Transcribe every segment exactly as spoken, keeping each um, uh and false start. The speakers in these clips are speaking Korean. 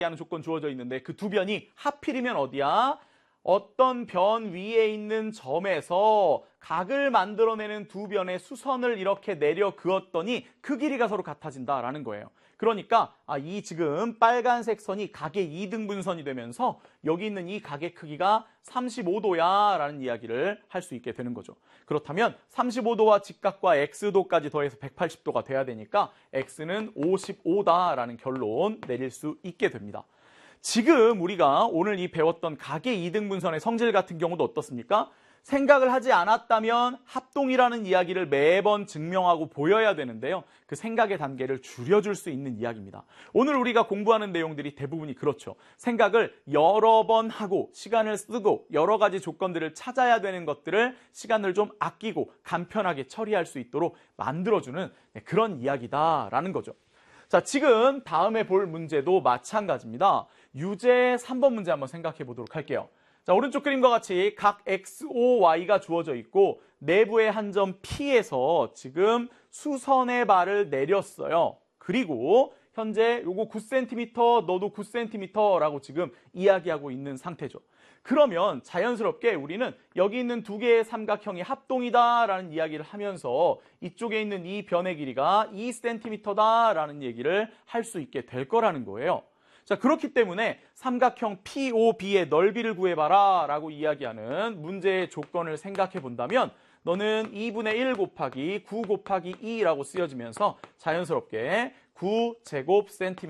하는 조건 주어져 있는데 그 두 변이 하필이면 어디야? 어떤 변 위에 있는 점에서 각을 만들어내는 두 변의 수선을 이렇게 내려 그었더니 그 길이가 서로 같아진다라는 거예요. 그러니까 아, 이 지금 빨간색 선이 각의 이등분선이 되면서 여기 있는 이 각의 크기가 삼십오 도야 라는 이야기를 할 수 있게 되는 거죠. 그렇다면 삼십오 도와 직각과 X도까지 더해서 백팔십 도가 돼야 되니까 X는 오십오 다라는 결론 내릴 수 있게 됩니다. 지금 우리가 오늘 이 배웠던 각의 이등분선의 성질 같은 경우도 어떻습니까? 생각을 하지 않았다면 합동이라는 이야기를 매번 증명하고 보여야 되는데요. 그 생각의 단계를 줄여줄 수 있는 이야기입니다. 오늘 우리가 공부하는 내용들이 대부분이 그렇죠. 생각을 여러 번 하고 시간을 쓰고 여러 가지 조건들을 찾아야 되는 것들을 시간을 좀 아끼고 간편하게 처리할 수 있도록 만들어주는 그런 이야기다라는 거죠. 자, 지금 다음에 볼 문제도 마찬가지입니다. 유제 삼 번 문제 한번 생각해 보도록 할게요. 자, 오른쪽 그림과 같이 각 엑스, 오, 와이가 주어져 있고 내부의 한 점 P에서 지금 수선의 발을 내렸어요. 그리고 현재 요거 구 센티미터, 너도 구 센티미터라고 지금 이야기하고 있는 상태죠. 그러면 자연스럽게 우리는 여기 있는 두 개의 삼각형이 합동이다라는 이야기를 하면서 이쪽에 있는 이 변의 길이가 이 센티미터다라는 얘기를 할 수 있게 될 거라는 거예요. 자, 그렇기 때문에 삼각형 피 오 비의 넓이를 구해봐라 라고 이야기하는 문제의 조건을 생각해 본다면 너는 이분의 일 곱하기 구 곱하기 이라고 쓰여지면서 자연스럽게 구 제곱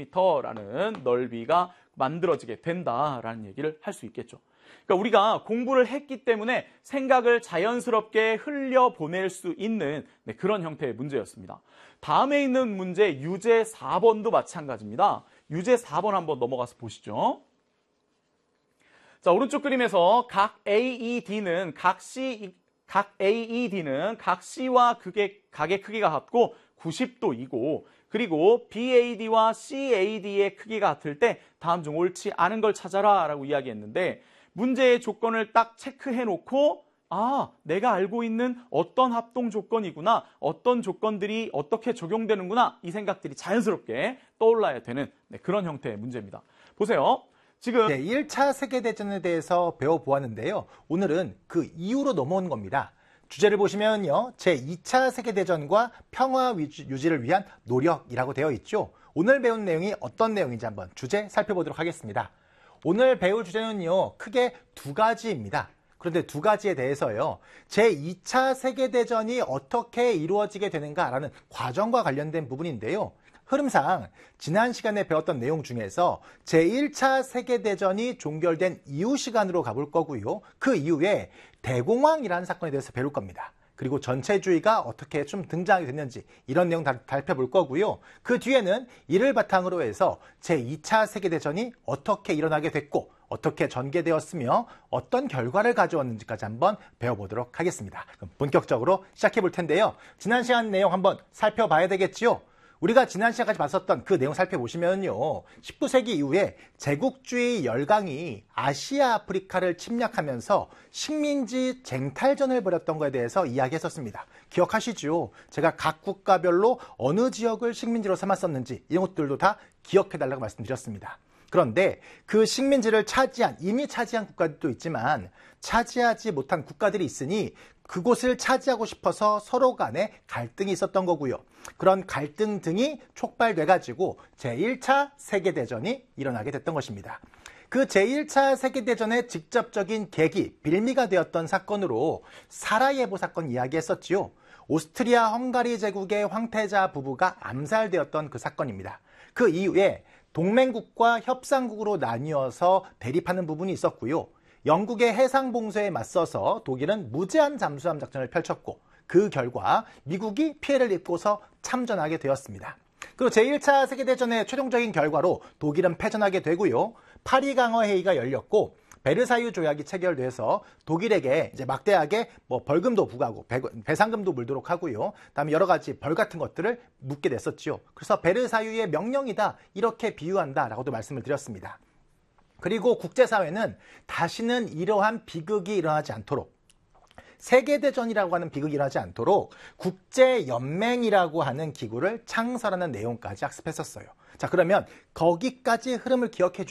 센티미터라는 넓이가 만들어지게 된다라는 얘기를 할 수 있겠죠. 그러니까 우리가 공부를 했기 때문에 생각을 자연스럽게 흘려보낼 수 있는 네, 그런 형태의 문제였습니다. 다음에 있는 문제 유제 사 번도 마찬가지입니다. 유제 사 번 한번 넘어가서 보시죠. 자, 오른쪽 그림에서 각 에이이디는 각 C, 각 에이이디는 각 C와 극의, 각의 크기가 같고 구십 도이고 그리고 비에이디와 씨에이디의 크기가 같을 때 다음 중 옳지 않은 걸 찾아라 라고 이야기했는데 문제의 조건을 딱 체크해 놓고 아, 내가 알고 있는 어떤 합동 조건이구나, 어떤 조건들이 어떻게 적용되는구나 이 생각들이 자연스럽게 떠올라야 되는 네, 그런 형태의 문제입니다. 보세요. 지금 네, 일 차 세계대전에 대해서 배워보았는데요. 오늘은 그 이후로 넘어오는 겁니다. 주제를 보시면요. 제이 차 세계대전과 평화 유지를 위한 노력이라고 되어 있죠. 오늘 배운 내용이 어떤 내용인지 한번 주제 살펴보도록 하겠습니다. 오늘 배울 주제는요. 크게 두 가지입니다. 그런데 두 가지에 대해서요. 제이 차 세계대전이 어떻게 이루어지게 되는가라는 과정과 관련된 부분인데요. 흐름상 지난 시간에 배웠던 내용 중에서 제일 차 세계대전이 종결된 이후 시간으로 가볼 거고요. 그 이후에 대공황이라는 사건에 대해서 배울 겁니다. 그리고 전체주의가 어떻게 좀 등장하게 됐는지 이런 내용 다 살펴볼 거고요. 그 뒤에는 이를 바탕으로 해서 제이 차 세계대전이 어떻게 일어나게 됐고 어떻게 전개되었으며 어떤 결과를 가져왔는지까지 한번 배워보도록 하겠습니다. 그럼 본격적으로 시작해 볼 텐데요. 지난 시간 내용 한번 살펴봐야 되겠지요. 우리가 지난 시간까지 봤었던 그 내용 살펴보시면요. 십구 세기 이후에 제국주의 열강이 아시아, 아프리카를 침략하면서 식민지 쟁탈전을 벌였던 것에 대해서 이야기했었습니다. 기억하시죠? 제가 각 국가별로 어느 지역을 식민지로 삼았었는지 이런 것들도 다 기억해달라고 말씀드렸습니다. 그런데 그 식민지를 차지한, 이미 차지한 국가들도 있지만 차지하지 못한 국가들이 있으니 그곳을 차지하고 싶어서 서로 간에 갈등이 있었던 거고요. 그런 갈등 등이 촉발돼가지고 제일 차 세계대전이 일어나게 됐던 것입니다. 그 제일 차 세계대전의 직접적인 계기, 빌미가 되었던 사건으로 사라예보 사건 이야기했었지요. 오스트리아 헝가리 제국의 황태자 부부가 암살되었던 그 사건입니다. 그 이후에 동맹국과 협상국으로 나뉘어서 대립하는 부분이 있었고요. 영국의 해상봉쇄에 맞서서 독일은 무제한 잠수함 작전을 펼쳤고 그 결과 미국이 피해를 입고서 참전하게 되었습니다. 그리고 제일 차 세계대전의 최종적인 결과로 독일은 패전하게 되고요. 파리 강화 회의가 열렸고 베르사유 조약이 체결돼서 독일에게 이제 막대하게 뭐 벌금도 부과하고 배, 배상금도 물도록 하고요. 그다음에 여러 가지 벌 같은 것들을 묻게 됐었지요. 그래서 베르사유의 명령이다 이렇게 비유한다라고도 말씀을 드렸습니다. 그리고 국제사회는 다시는 이러한 비극이 일어나지 않도록 세계대전이라고 하는 비극이 일어나지 않도록 국제연맹이라고 하는 기구를 창설하는 내용까지 학습했었어요. 자, 그러면 거기까지 흐름을 기억해